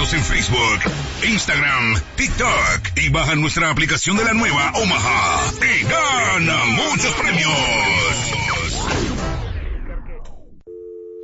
Síguenos en Facebook, Instagram, TikTok y baja nuestra aplicación de la nueva Omaha y gana muchos premios.